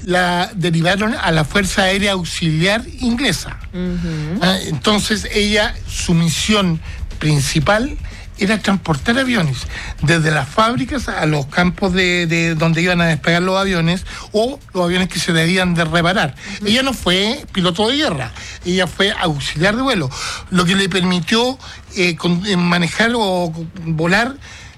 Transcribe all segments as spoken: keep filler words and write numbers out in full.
la derivaron a la Fuerza Aérea Auxiliar Inglesa. Uh-huh. ¿Ah? Entonces ella, su misión principal era transportar aviones desde las fábricas a los campos de, de donde iban a despegar los aviones o los aviones que se debían de reparar. Uh-huh. Ella no fue piloto de guerra, ella fue auxiliar de vuelo, lo que le permitió eh, con, eh, manejar o volar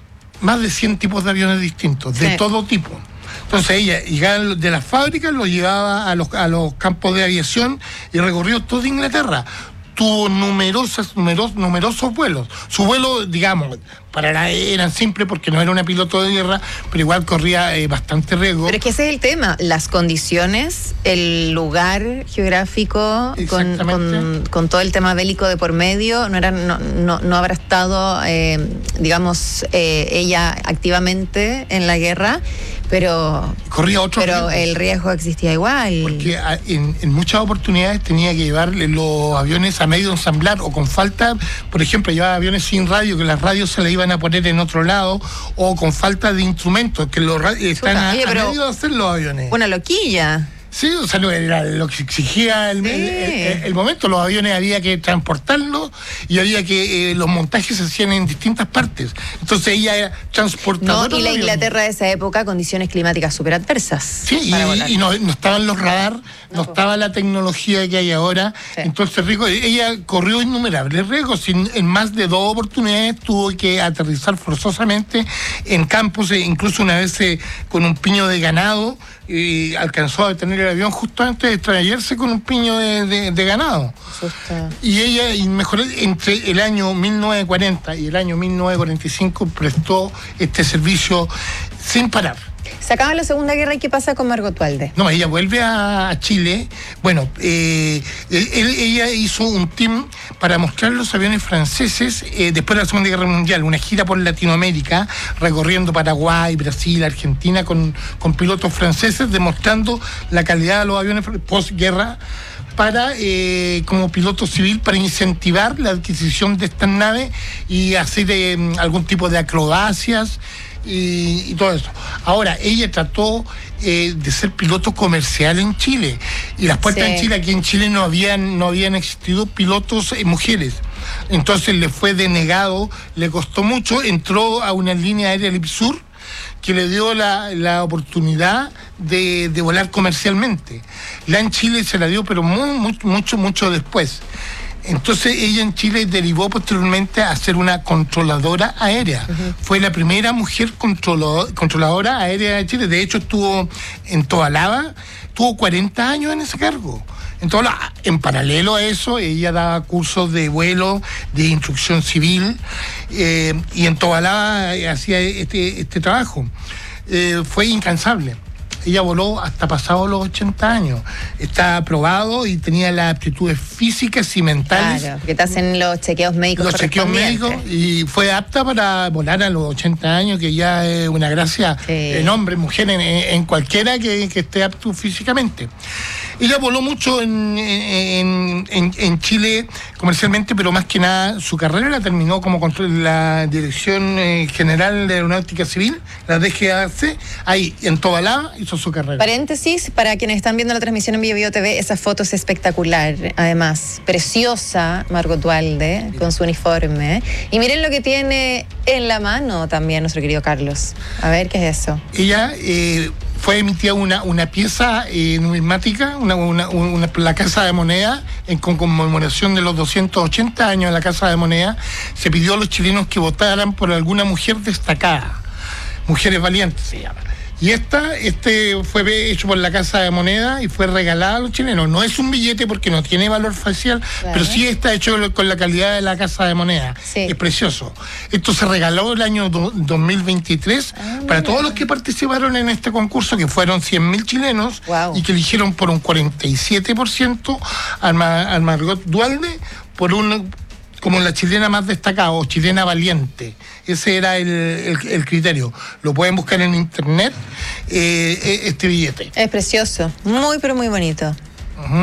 más de cien tipos de aviones distintos, de sí. todo tipo. Entonces ella llegaba de las fábricas, lo llevaba a los, a los campos de aviación y recorrió toda Inglaterra. Tuvo numerosos, numerosos, numerosos vuelos. Su vuelo, digamos, para la eran simples porque no era una piloto de guerra, pero igual corría eh, bastante riesgo. Pero es que ese es el tema, las condiciones, el lugar geográfico, con, con, con todo el tema bélico de por medio, no eran, no, no, no habrá estado, eh, digamos, eh, ella activamente en la guerra, pero corría otro pero riesgos. El riesgo existía igual. Porque en, en muchas oportunidades tenía que llevarle los aviones a medio ensamblar o con falta, por ejemplo, llevaba aviones sin radio, que las radios se le iban a poner en otro lado, o con falta de instrumentos, que los están a, Oye, a medio de hacer los aviones. Una loquilla. Sí, o sea, no era lo que exigía el, sí. el, el, el momento. Los aviones había que transportarlos y había que eh, los montajes se hacían en distintas partes. Entonces ella era transportadora. No, y la Inglaterra de esa época, condiciones climáticas súper adversas. Sí, y, y no, no estaban los radar, no, no estaba la tecnología que hay ahora. Sí. Entonces, rico, ella corrió innumerables riesgos. En, en más de dos oportunidades tuvo que aterrizar forzosamente en campos, incluso una vez eh, con un piño de ganado. Y alcanzó a detener el avión justo antes de estrellarse con un piño de, de, de ganado. Asusta. Y ella, y mejor, entre el año mil novecientos cuarenta y el año mil novecientos cuarenta y cinco prestó este servicio sin parar. Se acaba la Segunda Guerra y ¿qué pasa con Margot Walde? No, ella vuelve a Chile. Bueno, eh, él, ella hizo un team para mostrar los aviones franceses eh, después de la Segunda Guerra Mundial, una gira por Latinoamérica, recorriendo Paraguay, Brasil, Argentina, con, con pilotos franceses, demostrando la calidad de los aviones postguerra para, eh, como piloto civil, para incentivar la adquisición de estas naves y hacer eh, algún tipo de acrobacias y, y todo eso. Ahora, ella trató eh, de ser piloto comercial en Chile y las puertas sí. en Chile, aquí en Chile no habían, no habían existido pilotos eh, mujeres. Entonces le fue denegado, le costó mucho, entró a una línea aérea Lipsur que le dio la, la oportunidad de, de volar comercialmente. La en Chile se la dio, pero muy, mucho, mucho, mucho después. Entonces ella en Chile derivó posteriormente a ser una controladora aérea. Uh-huh. Fue la primera mujer controlado, controladora aérea de Chile. De hecho estuvo en Tobalaba, tuvo cuarenta años en ese cargo. Entonces, en paralelo a eso, ella daba cursos de vuelo, de instrucción civil, eh, y en Tobalaba hacía este, este trabajo. Eh, fue incansable. Ella voló hasta pasados los ochenta años. Está aprobado y tenía las aptitudes físicas y mentales. Claro, que te hacen los chequeos médicos. Los chequeos médicos, y fue apta para volar a los ochenta años, que ya es una gracia sí. en hombre, mujer, en, en cualquiera que, que esté apto físicamente. Ella voló mucho en, en, en, en Chile comercialmente, pero más que nada su carrera la terminó como control la Dirección eh, General de Aeronáutica Civil, la D G A C, ahí en Tobalaba hizo su carrera. Paréntesis, para quienes están viendo la transmisión en Bio Bio T V, esa foto es espectacular, además, preciosa Margot Walde, Mira. con su uniforme. Y miren lo que tiene en la mano también nuestro querido Carlos. A ver, ¿qué es eso? Ella... Eh, fue emitida una, una pieza eh, numismática, una, una, una, la Casa de Moneda, en con conmemoración de los doscientos ochenta años de la Casa de Moneda. Se pidió a los chilenos que votaran por alguna mujer destacada, Mujeres Valientes se llama. Y esta, este fue hecho por la Casa de Moneda y fue regalada a los chilenos. No es un billete porque no tiene valor facial, claro. pero sí está hecho con la calidad de la Casa de Moneda. Sí. Es precioso. Esto se regaló el año do, dos mil veintitrés ah, para todos los que participaron en este concurso, que fueron cien mil chilenos, wow. y que eligieron por un cuarenta y siete por ciento a, Ma, a Margot Walde por un... como la chilena más destacada o chilena valiente. Ese era el, el, el criterio. Lo pueden buscar en internet, eh, este billete. Es precioso, muy pero muy bonito. Uh-huh.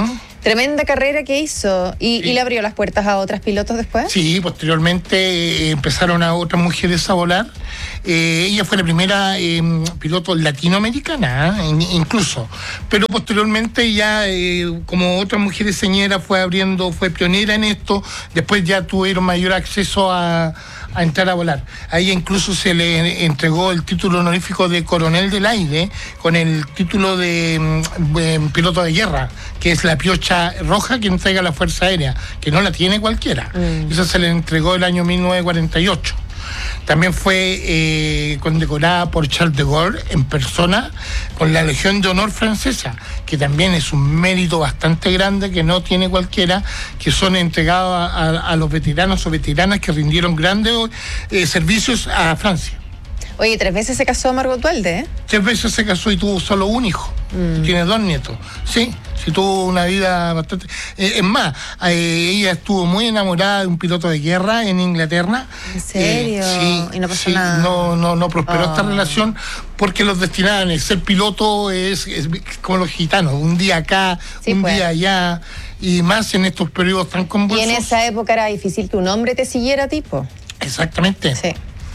Tremenda carrera que hizo. ¿Y, sí. ¿Y le abrió las puertas a otras pilotos después? Sí, posteriormente eh, empezaron a otras mujeres a volar. Eh, ella fue la primera eh, piloto latinoamericana, eh, incluso. Pero posteriormente ya, eh, como otras mujeres señeras, fue abriendo, fue pionera en esto. Después ya tuvieron mayor acceso a... a entrar a volar. A ella incluso se le entregó el título honorífico de coronel del aire con el título de, de piloto de guerra, que es la piocha roja que entrega la Fuerza Aérea, que no la tiene cualquiera. Mm. Eso se le entregó el año mil novecientos cuarenta y ocho. También fue eh, condecorada por Charles de Gaulle en persona con la Legión de Honor francesa, que también es un mérito bastante grande que no tiene cualquiera, que son entregados a, a, a los veteranos o veteranas que rindieron grandes eh, servicios a Francia. Oye, tres veces se casó Margot Duhalde, ¿eh? Tres veces se casó y tuvo solo un hijo. Mm. Tiene dos nietos. Sí, sí tuvo una vida bastante... Eh, es más, eh, ella estuvo muy enamorada de un piloto de guerra en Inglaterra. ¿En serio? Eh, sí, y no pasó sí, nada. No, no, no prosperó oh. esta relación porque los destinaban. El ser piloto es, es como los gitanos. Un día acá, sí, un pues. día allá. Y más en estos periodos tan convulsos. Y en esa época era difícil que un hombre te siguiera, tipo. Exactamente. Sí.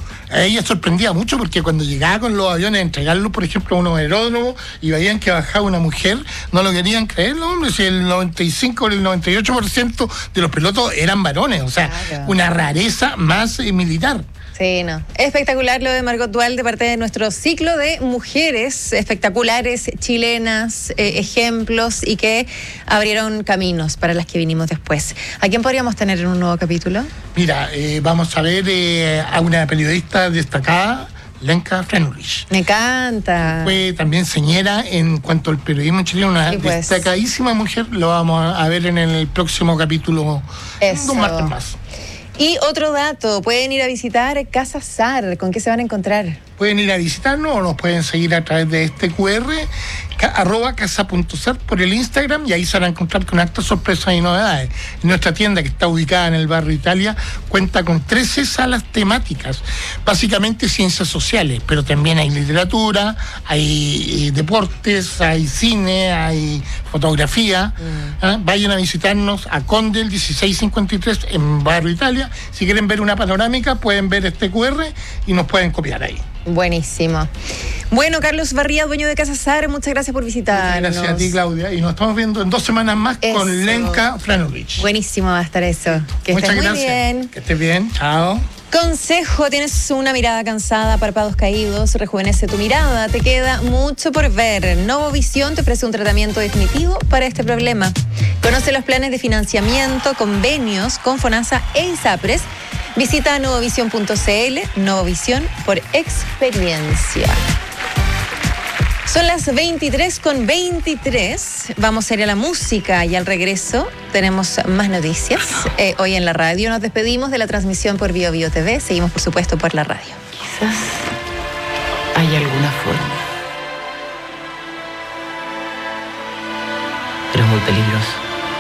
A ella sorprendía mucho porque cuando llegaba con los aviones a entregarlos, por ejemplo, a unos aeródromos y veían que bajaba una mujer, no lo querían creer los hombres. Si el noventa y cinco o el noventa y ocho por ciento de los pilotos eran varones, o sea, claro. Una rareza más eh, militar. Sí, no. Espectacular lo de Margot Duhalde de parte de nuestro ciclo de mujeres espectaculares, chilenas, eh, ejemplos y que abrieron caminos para las que vinimos después. ¿A quién podríamos tener en un nuevo capítulo? Mira, eh, vamos a ver eh, a una periodista destacada, Lenka Franulich. Me encanta. Fue también señera en cuanto al periodismo chileno, una sí, pues. destacadísima mujer. Lo vamos a ver en el próximo capítulo, Eso. un martes más. Y otro dato, pueden ir a visitar Casa Sar. ¿Con qué se van a encontrar? Pueden ir a visitarnos o nos pueden seguir a través de este cu erre, ca, arroba casa.sar por el Instagram, y ahí se van a encontrar con hartas sorpresas y novedades. Nuestra tienda, que está ubicada en el barrio Italia, cuenta con trece salas temáticas, básicamente ciencias sociales, pero también hay literatura, hay eh, deportes, hay cine, hay fotografía. Mm. ¿eh? Vayan a visitarnos a Condel dieciséis cincuenta y tres en barrio Italia. Si quieren ver una panorámica, pueden ver este cu erre y nos pueden copiar ahí. Buenísimo. Bueno, Carlos Barría, dueño de Casa Sar, muchas gracias por visitarnos. Muchas gracias a ti, Claudia. Y nos estamos viendo en dos semanas más eso. Con Lenka Franulich. Buenísimo va a estar eso. Que muchas estés gracias. Muy bien. Que estés bien. Chao. Consejo, tienes una mirada cansada, párpados caídos, rejuvenece tu mirada, te queda mucho por ver. Novovisión te ofrece un tratamiento definitivo para este problema. Conoce los planes de financiamiento, convenios con FONASA e ISAPRES. Visita novovisión punto cl, Novovisión por experiencia. Son las veintitrés con veintitrés. Vamos a ir a la música y al regreso tenemos más noticias. Eh, hoy en la radio nos despedimos de la transmisión por Bio Bio T V. Seguimos, por supuesto, por la radio. Quizás hay alguna forma. Pero es muy peligroso.